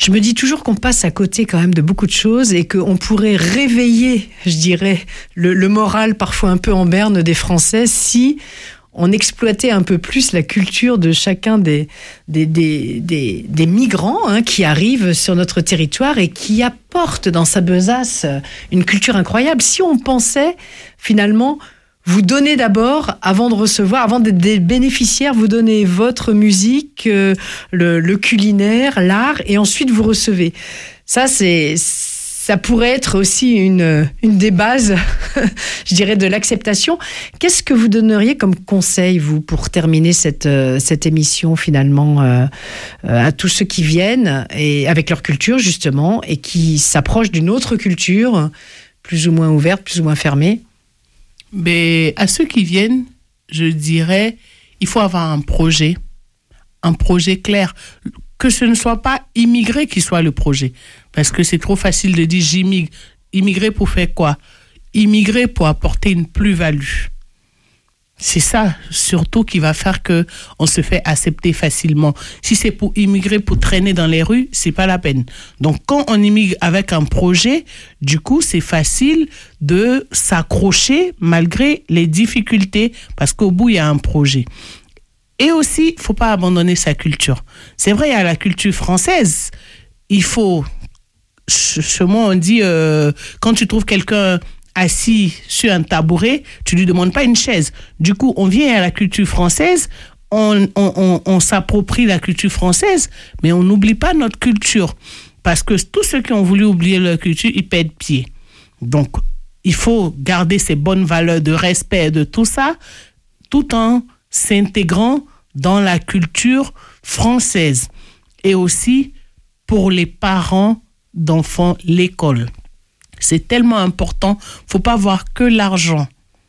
Je me dis toujours qu'on passe à côté quand même de beaucoup de choses et qu'on pourrait réveiller, je dirais, le moral parfois un peu en berne des Français si on exploitait un peu plus la culture de chacun des migrants qui arrivent sur notre territoire et qui apportent dans sa besace une culture incroyable. Si on pensait finalement vous donner d'abord, avant de recevoir, avant d'être des bénéficiaires, vous donnez votre musique, le culinaire, l'art, et ensuite vous recevez. Ça pourrait être aussi une des bases, je dirais, de l'acceptation. Qu'est-ce que vous donneriez comme conseil, vous, pour terminer cette émission, finalement, à tous ceux qui viennent, et avec leur culture, justement, et qui s'approchent d'une autre culture, plus ou moins ouverte, plus ou moins fermée? Mais à ceux qui viennent, je dirais, il faut avoir un projet clair. Que ce ne soit pas immigrer qui soit le projet. Parce que c'est trop facile de dire j'immigre. Immigrer pour faire quoi? Immigrer pour apporter une plus-value. C'est ça, surtout, qui va faire qu'on se fait accepter facilement. Si c'est pour immigrer, pour traîner dans les rues, c'est pas la peine. Donc, quand on immigre avec un projet, du coup, c'est facile de s'accrocher malgré les difficultés, parce qu'au bout, il y a un projet. Et aussi, il ne faut pas abandonner sa culture. C'est vrai, il y a la culture française. Il faut... Chez moi, on dit, quand tu trouves quelqu'un assis sur un tabouret, tu lui demandes pas une chaise. Du coup, on vient à la culture française, on s'approprie la culture française, mais on n'oublie pas notre culture. Parce que tous ceux qui ont voulu oublier leur culture, ils perdent pied. Donc, il faut garder ces bonnes valeurs de respect de tout ça, tout en s'intégrant dans la culture française. Et aussi, pour les parents d'enfants, l'école. C'est tellement important. Faut pas voir que l'argent.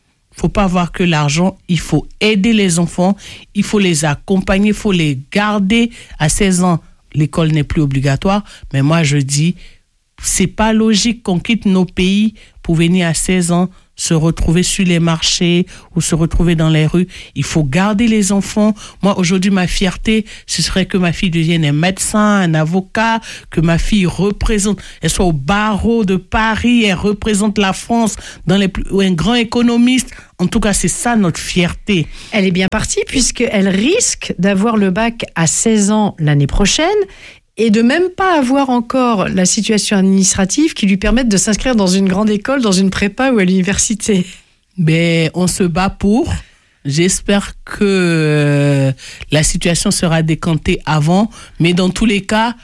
Il faut aider les enfants. Il faut les accompagner. Il faut les garder. À 16 ans, l'école n'est plus obligatoire. Mais moi, je dis, c'est pas logique qu'on quitte nos pays pour venir à 16 ans se retrouver sur les marchés ou se retrouver dans les rues. Il faut garder les enfants. Moi, aujourd'hui, ma fierté, ce serait que ma fille devienne un médecin, un avocat, que ma fille représente, elle soit au barreau de Paris, elle représente la France ou un grand économiste. En tout cas, c'est ça notre fierté. Elle est bien partie puisqu'elle risque d'avoir le bac à 16 ans l'année prochaine et de même pas avoir encore la situation administrative qui lui permette de s'inscrire dans une grande école, dans une prépa ou à l'université. Ben, on se bat pour. J'espère que la situation sera décantée avant, mais dans tous les cas,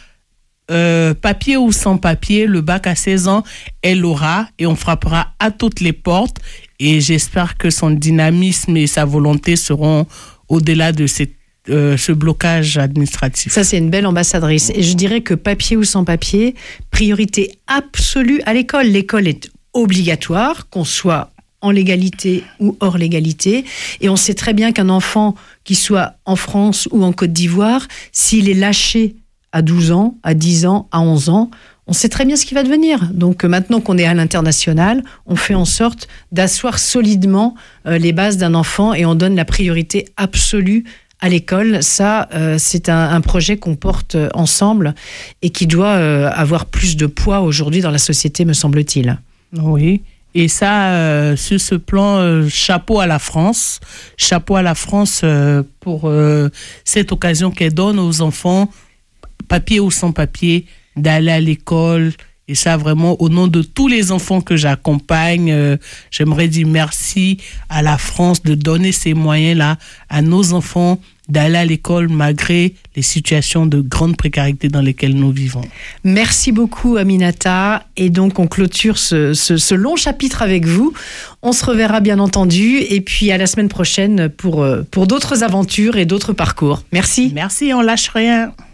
papier ou sans papier, le bac à 16 ans, elle aura et on frappera à toutes les portes. Et j'espère que son dynamisme et sa volonté seront au-delà de ce blocage administratif. Ça, c'est une belle ambassadrice. Et je dirais que papier ou sans papier, priorité absolue à l'école. L'école est obligatoire, qu'on soit en légalité ou hors légalité. Et on sait très bien qu'un enfant qui soit en France ou en Côte d'Ivoire, s'il est lâché à 12 ans, à 10 ans, à 11 ans, on sait très bien ce qui va devenir. Donc maintenant qu'on est à l'international, on fait en sorte d'asseoir solidement les bases d'un enfant et on donne la priorité absolue à l'école. Ça, c'est un projet qu'on porte ensemble et qui doit avoir plus de poids aujourd'hui dans la société, me semble-t-il. Oui, et ça, sur ce plan, chapeau à la France. Chapeau à la France pour cette occasion qu'elle donne aux enfants, papier ou sans papier, d'aller à l'école. Et ça, vraiment, au nom de tous les enfants que j'accompagne, j'aimerais dire merci à la France de donner ces moyens-là à nos enfants d'aller à l'école malgré les situations de grande précarité dans lesquelles nous vivons. Merci beaucoup, Aminata. Et donc, on clôture ce long chapitre avec vous. On se reverra, bien entendu. Et puis, à la semaine prochaine pour d'autres aventures et d'autres parcours. Merci. Merci, on lâche rien.